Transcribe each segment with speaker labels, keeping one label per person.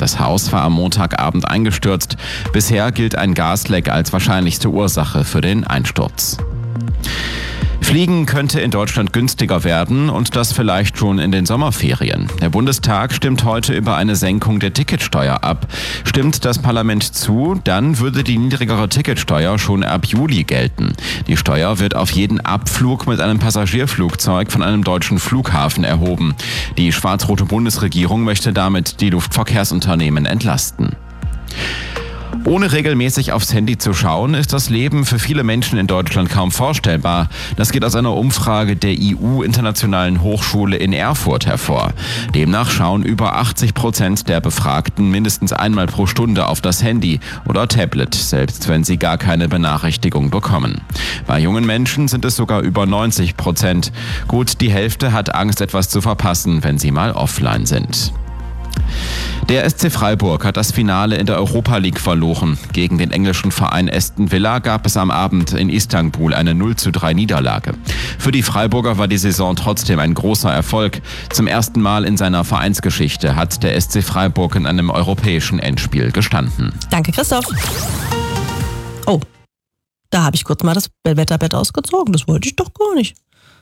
Speaker 1: Das Haus war am Montagabend eingestürzt. Bisher gilt ein Gasleck als wahrscheinlichste Ursache für den Einsturz. Fliegen könnte in Deutschland günstiger werden und das vielleicht schon in den Sommerferien. Der Bundestag stimmt heute über eine Senkung der Ticketsteuer ab. Stimmt das Parlament zu, dann würde die niedrigere Ticketsteuer schon ab Juli gelten. Die Steuer wird auf jeden Abflug mit einem Passagierflugzeug von einem deutschen Flughafen erhoben. Die schwarz-rote Bundesregierung möchte damit die Luftverkehrsunternehmen entlasten. Ohne regelmäßig aufs Handy zu schauen, ist das Leben für viele Menschen in Deutschland kaum vorstellbar. Das geht aus einer Umfrage der IU-Internationalen Hochschule in Erfurt hervor. Demnach schauen über 80% der Befragten mindestens einmal pro Stunde auf das Handy oder Tablet, selbst wenn sie gar keine Benachrichtigung bekommen. Bei jungen Menschen sind es sogar über 90%. Gut die Hälfte hat Angst, etwas zu verpassen, wenn sie mal offline sind. Der SC Freiburg hat das Finale in der Europa League verloren. Gegen den englischen Verein Aston Villa gab es am Abend in Istanbul eine 0:3 Niederlage. Für die Freiburger war die Saison trotzdem ein großer Erfolg. Zum ersten Mal in seiner Vereinsgeschichte hat der SC Freiburg in einem europäischen Endspiel gestanden.
Speaker 2: Danke, Christoph. Oh, da habe ich kurz mal das Wetterbett ausgezogen. Das wollte ich doch gar nicht.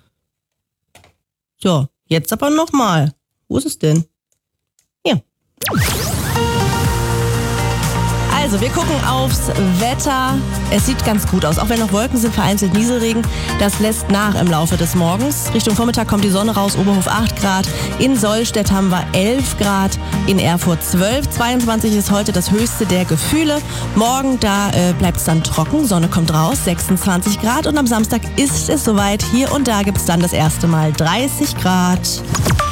Speaker 2: So, jetzt aber nochmal. Wo ist es denn? Hier. Also, wir gucken aufs Wetter. Es sieht ganz gut aus, auch wenn noch Wolken sind, vereinzelt Nieselregen. Das lässt nach im Laufe des Morgens. Richtung Vormittag kommt die Sonne raus, Oberhof 8 Grad. In Sollstedt haben wir 11 Grad, in Erfurt 12. 22 ist heute das höchste der Gefühle. Morgen, da bleibt es dann trocken, Sonne kommt raus, 26 Grad. Und am Samstag ist es soweit. Hier und da gibt es dann das erste Mal 30 Grad.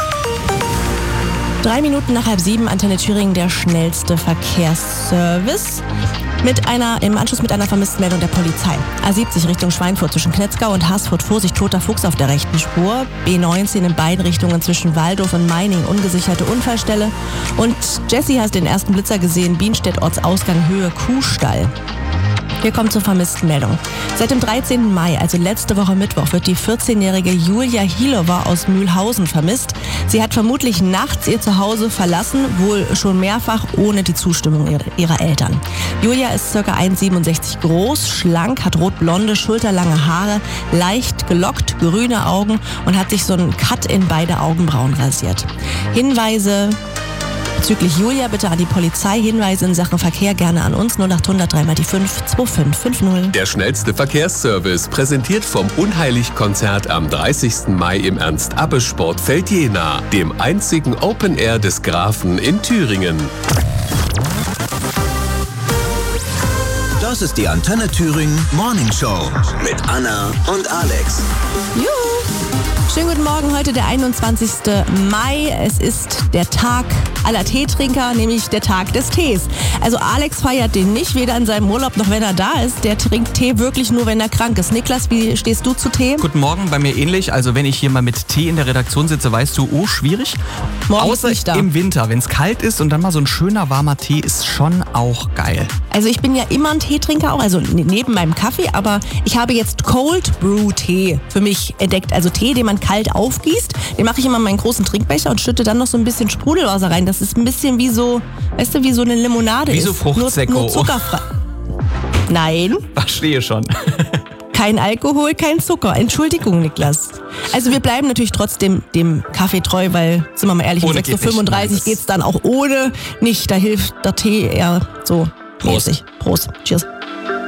Speaker 2: 3 Minuten nach 6:30, Antenne Thüringen, der schnellste Verkehrsservice. Im Anschluss mit einer Vermisstenmeldung der Polizei. A70 Richtung Schweinfurt zwischen Knetzgau und Haßfurt. Vorsicht, toter Fuchs auf der rechten Spur. B19 in beiden Richtungen zwischen Waldorf und Meining, ungesicherte Unfallstelle. Und Jessie hat den ersten Blitzer gesehen, Bienstedt, Ortsausgang, Höhe Kuhstall. Wir kommen zur Vermisstenmeldung. Seit dem 13. Mai, also letzte Woche Mittwoch, wird die 14-jährige Julia Hilowa aus Mühlhausen vermisst. Sie hat vermutlich nachts ihr Zuhause verlassen, wohl schon mehrfach ohne die Zustimmung ihrer Eltern. Julia ist ca. 1,67 groß, schlank, hat rotblonde, schulterlange Haare, leicht gelockt, grüne Augen und hat sich so einen Cut in beide Augenbrauen rasiert. Hinweise bezüglich Julia bitte an die Polizei, Hinweise in Sachen Verkehr gerne an uns 0800 3 mal die 5 2550.
Speaker 3: Der schnellste Verkehrsservice, präsentiert vom Unheilig-Konzert am 30. Mai im Ernst-Abbe-Sportfeld Jena, dem einzigen Open Air des Grafen in Thüringen.
Speaker 4: Das ist die Antenne Thüringen Morning Show mit Anna und Alex.
Speaker 2: Juhu. Schönen guten Morgen, heute der 21. Mai. Es ist der Tag aller Teetrinker, nämlich der Tag des Tees. Also Alex feiert den nicht, weder in seinem Urlaub noch wenn er da ist. Der trinkt Tee wirklich nur, wenn er krank ist. Niklas, wie stehst du zu Tee?
Speaker 5: Guten Morgen, bei mir ähnlich. Also wenn ich hier mal mit Tee in der Redaktion sitze, weißt du, schwierig.
Speaker 2: Morgen
Speaker 5: außer
Speaker 2: nicht da.
Speaker 5: Im Winter, wenn es kalt ist und dann mal so ein schöner warmer Tee ist schon auch geil.
Speaker 2: Also ich bin ja immer ein Teetrinker auch, also neben meinem Kaffee, aber ich habe jetzt Cold Brew Tee für mich entdeckt. Also Tee, den man kalt aufgießt, den mache ich immer in meinen großen Trinkbecher und schütte dann noch so ein bisschen Sprudelwasser rein. Das ist ein bisschen wie so, weißt du, wie so eine Limonade.
Speaker 5: Wie so Fruchtsäcko.
Speaker 2: Nur zuckerfrei. Nein.
Speaker 5: Verstehe schon.
Speaker 2: Kein Alkohol, kein Zucker. Entschuldigung, Niklas. Also wir bleiben natürlich trotzdem dem Kaffee treu, weil, sind wir mal ehrlich, um 6:35 Uhr geht's dann auch ohne nicht. Da hilft der Tee eher so mäßig. Prost. Cheers.